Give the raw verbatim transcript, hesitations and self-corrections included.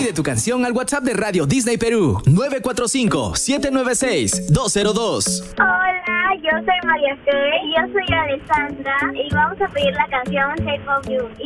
Pide tu canción al WhatsApp de Radio Disney Perú, nueve cuatro cinco, siete nueve seis, dos cero dos. Hola, yo soy María Fe. Yo soy Alessandra y vamos a pedir la canción Shape of You.